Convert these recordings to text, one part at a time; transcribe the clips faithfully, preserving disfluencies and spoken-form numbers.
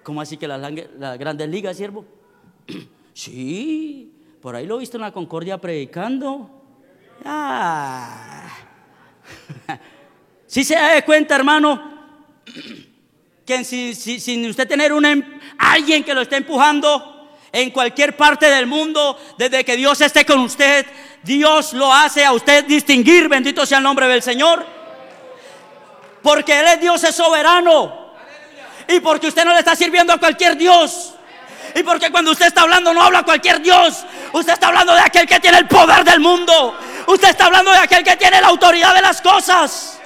¿Cómo así que las, las grandes ligas, siervo? Sí, por ahí lo he visto en la Concordia predicando. Ah. Si se da cuenta, hermano, que si, si, sin usted tener un, alguien que lo esté empujando en cualquier parte del mundo, desde que Dios esté con usted, Dios lo hace a usted distinguir. Bendito sea el nombre del Señor, porque Él es Dios, es soberano, y porque usted no le está sirviendo a cualquier Dios, y porque cuando usted está hablando no habla a cualquier Dios. Usted está hablando de aquel que tiene el poder del mundo. Usted está hablando de aquel que tiene la autoridad de las cosas.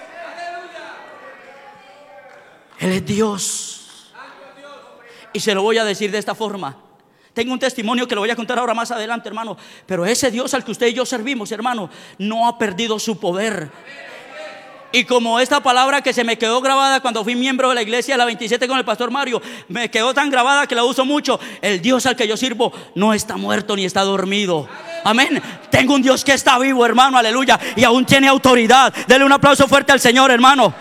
Él es Dios. Y se lo voy a decir de esta forma. Tengo un testimonio que lo voy a contar ahora más adelante, hermano. Pero ese Dios al que usted y yo servimos, hermano, no ha perdido su poder. Y como esta palabra que se me quedó grabada cuando fui miembro de la iglesia de la veintisiete con el pastor Mario, me quedó tan grabada que la uso mucho: el Dios al que yo sirvo no está muerto ni está dormido. Amén. Tengo un Dios que está vivo, hermano, aleluya, y aún tiene autoridad. Dele un aplauso fuerte al Señor, hermano.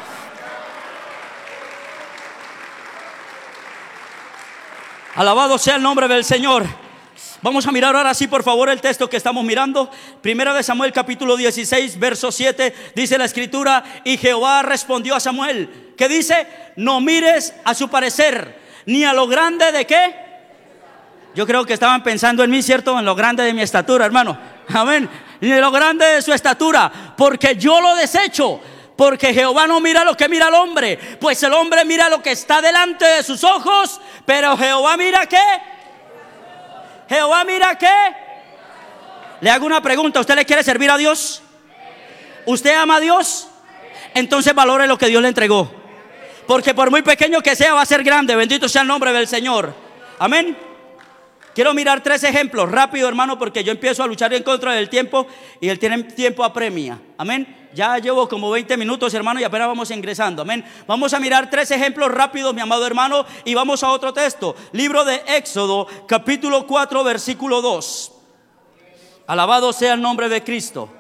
Alabado sea el nombre del Señor. Vamos a mirar ahora sí, por favor, el texto que estamos mirando. Primera de Samuel, capítulo dieciséis, verso siete. Dice la escritura: y Jehová respondió a Samuel, ¿qué dice? No mires a su parecer, ni a lo grande de qué. Yo creo que estaban pensando en mí, ¿cierto? En lo grande de mi estatura, hermano. Amén. Ni a lo grande de su estatura, porque yo lo desecho. Porque Jehová no mira lo que mira el hombre, pues el hombre mira lo que está delante de sus ojos, pero Jehová mira ¿qué? Jehová mira ¿qué? Le hago una pregunta: ¿usted le quiere servir a Dios? ¿Usted ama a Dios? Entonces valore lo que Dios le entregó, porque por muy pequeño que sea, va a ser grande. Bendito sea el nombre del Señor. Amén. Quiero mirar tres ejemplos rápido, hermano, porque yo empiezo a luchar en contra del tiempo y el tiempo apremia. Amén. Ya llevo como veinte minutos, hermano, y apenas vamos ingresando. Amén. Vamos a mirar tres ejemplos rápidos, mi amado hermano, y vamos a otro texto. Libro de Éxodo, capítulo cuatro, versículo dos. Alabado sea el nombre de Cristo.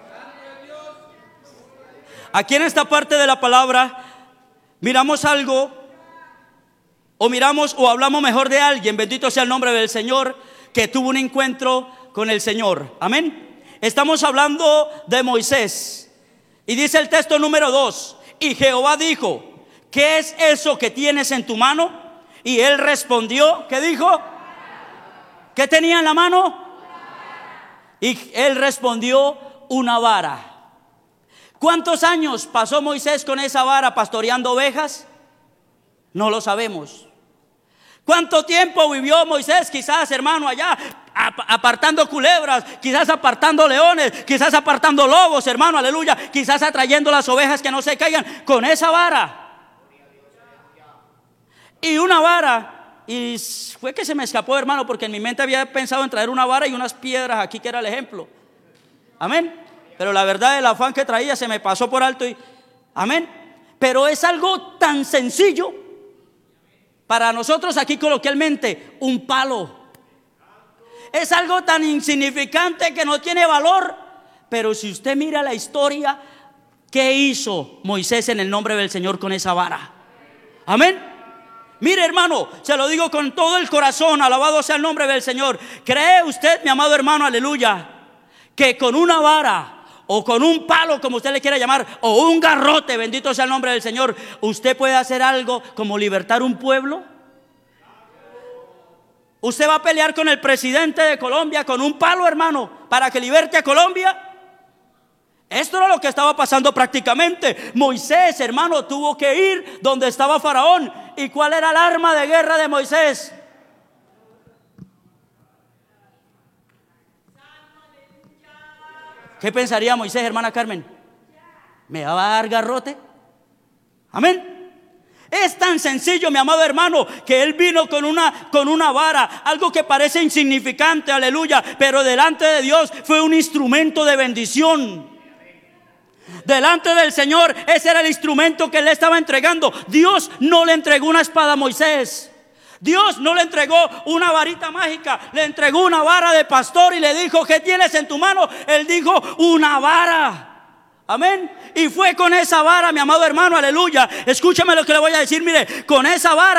Aquí en esta parte de la palabra miramos algo, o miramos o hablamos mejor de alguien, bendito sea el nombre del Señor, que tuvo un encuentro con el Señor. Amén. Estamos hablando de Moisés. Y dice el texto número dos: y Jehová dijo, ¿qué es eso que tienes en tu mano? Y él respondió, ¿qué dijo? ¿Qué tenía en la mano? Y él respondió, una vara. ¿Cuántos años pasó Moisés con esa vara pastoreando ovejas? No lo sabemos. ¿Cuánto tiempo vivió Moisés, quizás, hermano, allá apartando culebras, quizás apartando leones, quizás apartando lobos, hermano, aleluya, quizás atrayendo las ovejas que no se caigan con esa vara? Y una vara, y fue que se me escapó, hermano, porque en mi mente había pensado en traer una vara y unas piedras aquí, que era el ejemplo. Amén. Pero la verdad, el afán que traía se me pasó por alto y amén. Pero es algo tan sencillo para nosotros aquí coloquialmente: un palo. Es algo tan insignificante que no tiene valor. Pero si usted mira la historia, ¿qué hizo Moisés en el nombre del Señor con esa vara? Amén. Mire, hermano, se lo digo con todo el corazón, alabado sea el nombre del Señor. ¿Cree usted, mi amado hermano, aleluya, que con una vara o con un palo, como usted le quiera llamar, o un garrote, bendito sea el nombre del Señor, usted puede hacer algo como libertar un pueblo? ¿Usted va a pelear con el presidente de Colombia con un palo, hermano, para que liberte a Colombia? Esto era lo que estaba pasando prácticamente. Moisés, hermano, tuvo que ir donde estaba Faraón. ¿Y cuál era el arma de guerra de Moisés? ¿Qué pensaría Moisés, hermana Carmen? ¿Me va a dar garrote? Amén. Es tan sencillo, mi amado hermano, que él vino con una, con una vara, algo que parece insignificante, aleluya, pero delante de Dios fue un instrumento de bendición. Delante del Señor, ese era el instrumento que él estaba entregando. Dios no le entregó una espada a Moisés. Dios no le entregó una varita mágica, le entregó una vara de pastor y le dijo, ¿qué tienes en tu mano? Él dijo, una vara. Amén. Y fue con esa vara, mi amado hermano, aleluya. Escúchame lo que le voy a decir, mire, con esa vara